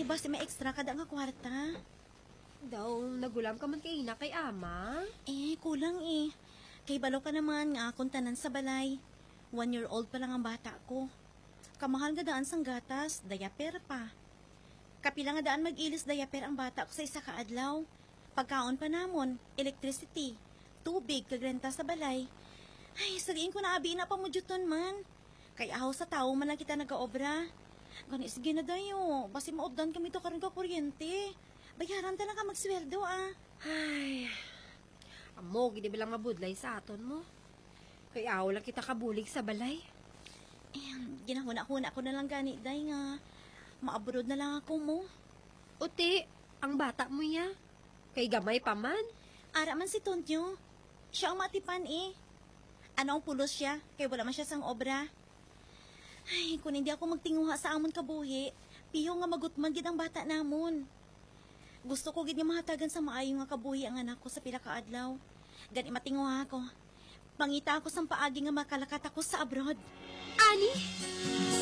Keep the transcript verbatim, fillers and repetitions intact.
basi may extra kada nga kwarta. Daw, nagulam ka man kay ina kay ama? Eh, kulang eh. Kay balo ka naman nga akong tanan sa balay. One year old pa lang ang bata ko. Kamahal nga daan sang gatas, dayaper pa. Kapila nga daan mag-ilis dayaper ang bata ko sa isa ka adlaw. Pagkaon pa namon, electricity, tubig, kagrenta sa balay. Ay, sabihin ko na abi na pa mo juton man. Kay ahaw sa tao man lang kita nag-aobra. Gani, sige na dayo. Basi mauddan kami to karon ka kuryente. Bayaran ta na ka magsweldo ah. Ay, amo, gini bilang mabudlay sa aton mo. Kay aw lang kita kabulig sa balay. Eh, ginahuna-huna ko na lang gani, day nga. Maabroad na lang ako mo. Uti, ang bata mo ya. Kay gamay pa man. Ara man si Tonyo. Siya ang matipan eh. Ano ang pulos siya? Kaya wala man siya sang obra. Ay, kung hindi ako magtinguha sa amon kabuhi, piyo nga magutman gid ang bata namon. Gusto ko gid nga mahatagan sa maayo nga kabuhi ang anak ko sa pila ka adlaw. Gani matinguha ako. Pangita ako sang paagi nga makalakat ako sa abroad. Ani?